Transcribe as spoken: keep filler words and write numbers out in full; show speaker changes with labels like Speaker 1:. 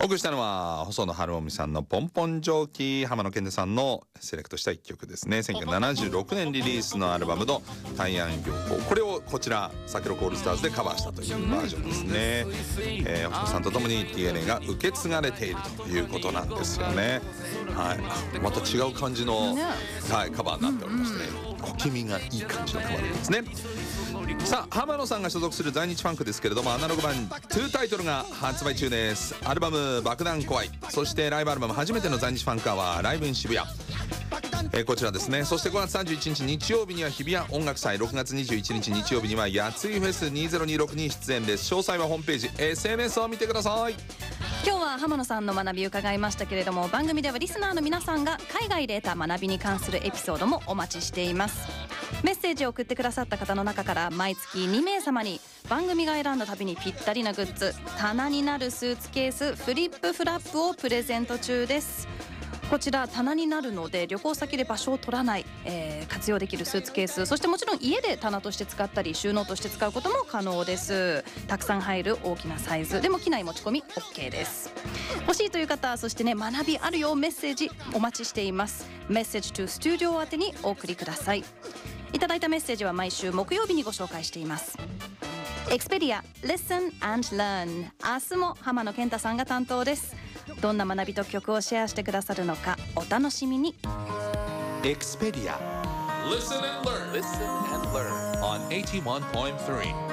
Speaker 1: お送りしたのは細野晴臣さんのポンポン蒸気、浜野健太さんのセレクトした一曲ですね。せんきゅうひゃくななじゅうろくねんリリースのアルバムの大安漁港、これをこちらサケロコールスターズでカバーしたというバージョンですね。えー、細野さんとともに ディーエヌエー が受け継がれているということなんですよね。はい、また違う感じの、はい、カバーになっておりましてね、小気味がいい感じのカバーですね。さあ、浜野さんが所属する在日ファンクですけれども、アナログ版にタイトルが発売中です。アルバム爆弾怖い、そしてライブアルバム初めての在日ファンクアワーライブイン渋谷、えー、こちらですね。そしてごがつさんじゅういちにち日曜日には日比谷音楽祭、ろくがつにじゅういちにち日曜日にはやついフェスにせんにじゅうろくに出演です。詳細はホームページ エスエヌエス を見てください。
Speaker 2: 今日は浜野さんの学びを伺いましたけれども、番組ではリスナーの皆さんが海外で得た学びに関するエピソードもお待ちしています。メッセージを送ってくださった方の中から毎月にめいさまに番組が選んだ旅にぴったりなグッズ、棚になるスーツケースフリップフラップをプレゼント中です。こちら棚になるので旅行先で場所を取らない、えー、活用できるスーツケース、そしてもちろん家で棚として使ったり収納として使うことも可能です。たくさん入る大きなサイズでも機内持ち込み OK です。欲しいという方、そしてね、学びあるよメッセージお待ちしています。メッセージ to Studio 宛てにお送りください。いただいたメッセージは毎週木曜日にご紹介しています。エクスペディア Listen and Learn、 明日も浜野健太さんが担当です。どんな学びと曲をシェアしてくださるのかお楽しみに。
Speaker 1: エクスペディア Listen and Learn Listen and Learn on はちじゅういってんさん